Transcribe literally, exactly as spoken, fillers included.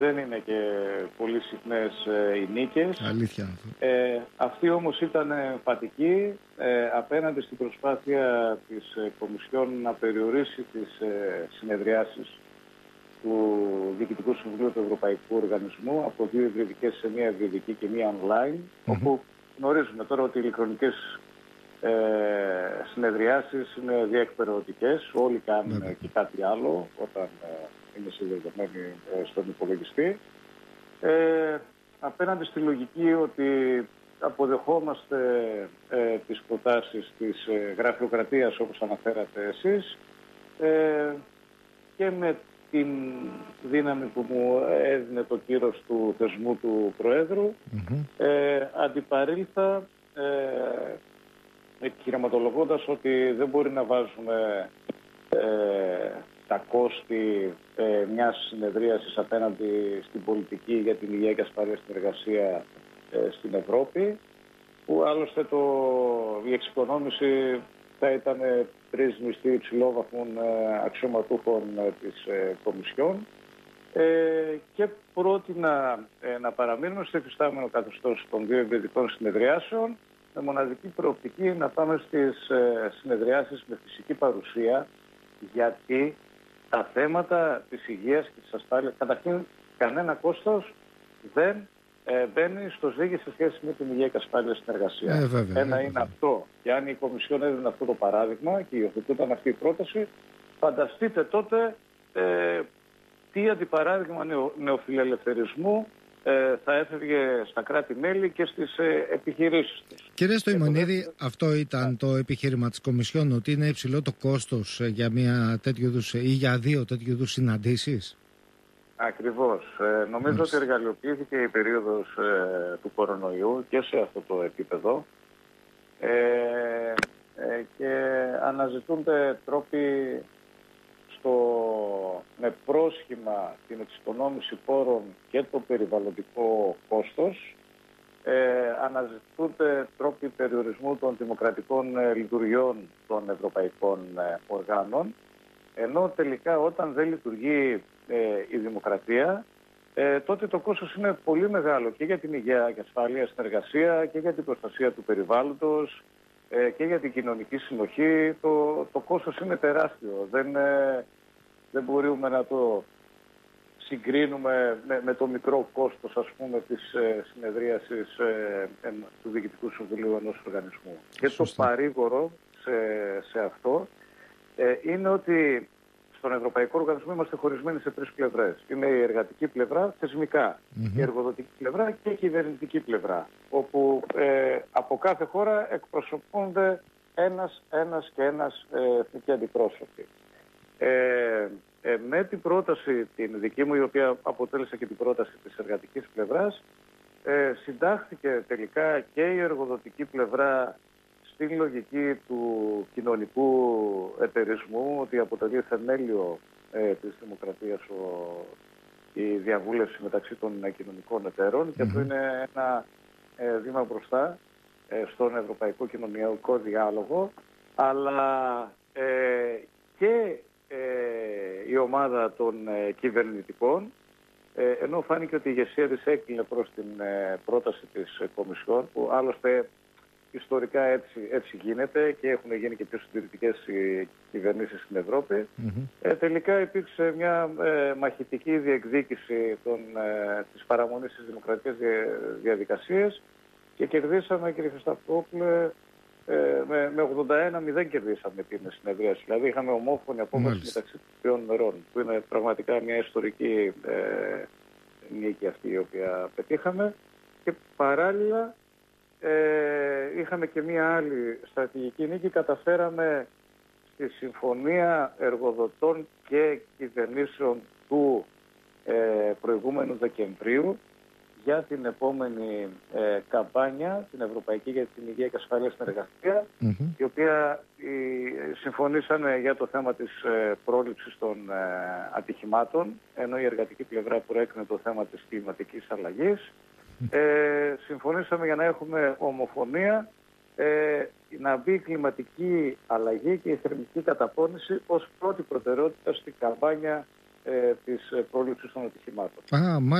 δεν είναι και πολύ συχνές ε, οι νίκες. Αλήθεια. Ε, αυτή όμως ήταν εμφατική ε, απέναντι στην προσπάθεια της ε, Κομισιόν να περιορίσει τις ε, συνεδριάσεις του Διοικητικού Συμβουλίου του Ευρωπαϊκού Οργανισμού από δύο υβριδικές σε μία υβριδική και μία online, mm-hmm. όπου γνωρίζουμε τώρα ότι οι ηλεκτρονικές ε, συνεδριάσεις είναι διεκπαιρεωτικές, όλοι κάνουν mm-hmm. και κάτι άλλο όταν ε, είναι συνδεδεμένοι ε, στον υπολογιστή. Ε, απέναντι στη λογική ότι αποδεχόμαστε ε, τις προτάσεις της ε, γραφειοκρατίας όπως αναφέρατε εσείς ε, και με την δύναμη που μου έδινε το κύρος του θεσμού του Προέδρου mm-hmm. ε, αντιπαρήλθα ε, επιχειρηματολογώντας ότι δεν μπορεί να βάζουμε ε, τα κόστη ε, μιας συνεδρίασης απέναντι στην πολιτική για την υγεία και ασφάλεια στην εργασία ε, στην Ευρώπη, που άλλωστε το, η εξοικονόμηση θα ήταν τρεις μισθοί υψηλόβαθμων ε, αξιωματούχων ε, της ε, Κομισιόν ε, και πρότεινα ε, να παραμείνουμε στο εφιστάμενο καθεστώς των δύο ευρυδικών συνεδριάσεων με μοναδική προοπτική να πάμε στις ε, συνεδριάσεις με φυσική παρουσία, γιατί τα θέματα της υγείας και της ασφάλειας, καταρχήν κανένα κόστος δεν ε, μπαίνει στο ζύγι σε σχέση με την υγεία και ασφάλεια στην εργασία. Ε, βέβαια, Ένα ε, είναι βέβαια. αυτό. Και αν η Κομισιόν έδινε αυτό το παράδειγμα και υιοθετούταν αυτή η πρόταση, φανταστείτε τότε ε, τι αντιπαράδειγμα νεο, νεοφιλελευθερισμού ε, θα έφευγε στα κράτη-μέλη και στις ε, επιχειρήσεις τους. Κύριε Στοημονίδη, αυτό ήταν το επιχείρημα της Κομισιόν, ότι είναι υψηλό το κόστος για μια τέτοιου είδους ή για δύο τέτοιου είδους συναντήσεις? Ακριβώς. Ε, νομίζω Μάλιστα. ότι εργαλειοποιήθηκε η περίοδος ε, του κορονοϊού και σε αυτό το επίπεδο ε, ε, και αναζητούνται τρόποι στο, με πρόσχημα την εξοικονόμηση πόρων και το περιβαλλοντικό κόστος. Ε, αναζητούνται τρόποι περιορισμού των δημοκρατικών ε, λειτουργιών των ευρωπαϊκών ε, οργάνων, ενώ τελικά όταν δεν λειτουργεί ε, η δημοκρατία, ε, τότε το κόστος είναι πολύ μεγάλο και για την υγεία και ασφάλεια στην εργασία και για την προστασία του περιβάλλοντος ε, και για την κοινωνική συνοχή. Το, το κόστος είναι τεράστιο. Δεν, ε, δεν μπορούμε να το συγκρίνουμε με, με το μικρό κόστος, ας πούμε, της ε, συνεδρίασης ε, ε, του Διοικητικού Συμβουλίου ενός οργανισμού. Και το παρήγορο σε, σε αυτό ε, είναι ότι στον Ευρωπαϊκό Οργανισμό είμαστε χωρισμένοι σε τρεις πλευρές. Είναι η εργατική πλευρά, θεσμικά, mm-hmm. η εργοδοτική πλευρά και η κυβερνητική πλευρά, όπου ε, από κάθε χώρα εκπροσωπούνται ένας, ένας και ένας ε, εθνικοί αντιπρόσωποι. Ε, ε, με την πρόταση την δική μου, η οποία αποτέλεσε και την πρόταση της εργατικής πλευράς, ε, συντάχθηκε τελικά και η εργοδοτική πλευρά στην λογική του κοινωνικού εταιρισμού, ότι αποτελεί θεμέλιο ε, της δημοκρατίας ο, η διαβούλευση μεταξύ των ε, κοινωνικών εταίρων mm-hmm. και αυτό είναι ένα ε, βήμα μπροστά ε, στον ευρωπαϊκό κοινωνικό διάλογο, αλλά ε, και ε, η ομάδα των ε, κυβερνητικών, ε, ενώ φάνηκε ότι η ηγεσία της έκλεινε προς την ε, πρόταση της ε, Κομισιόν, που άλλωστε ιστορικά έτσι, έτσι γίνεται και έχουν γίνει και πιο συντηρητικές οι κυβερνήσεις στην Ευρώπη. Mm-hmm. Ε, τελικά υπήρξε μια ε, μαχητική διεκδίκηση των, ε, της παραμονής της δημοκρατικής διαδικασίας και κερδίσαμε, κύριε Χρισταφόπουλε, ε, με, με ογδόντα ένα μηδέν κερδίσαμε την συνεδρίαση. Δηλαδή είχαμε ομόφωνη απόφαση mm-hmm. μεταξύ των τριών μερών, που είναι πραγματικά μια ιστορική ε, νίκη αυτή η οποία πετύχαμε, και παράλληλα Ε, είχαμε και μία άλλη στρατηγική νίκη. Καταφέραμε στη Συμφωνία Εργοδοτών και Κυβερνήσεων του ε, προηγούμενου Δεκεμβρίου για την επόμενη ε, καμπάνια, την Ευρωπαϊκή για την Υγεία και Ασφάλεια στην Εργασία, mm-hmm. η οποία η, συμφωνήσαμε για το θέμα της ε, πρόληψης των ε, ατυχημάτων, ενώ η εργατική πλευρά προέκρινε το θέμα της κλιματικής αλλαγής. Ε, συμφωνήσαμε για να έχουμε ομοφωνία, ε, να μπει η κλιματική αλλαγή και η θερμική καταπώνηση ως πρώτη προτεραιότητα στην καμπάνια ε, της πρόληψης των ατυχημάτων. Α,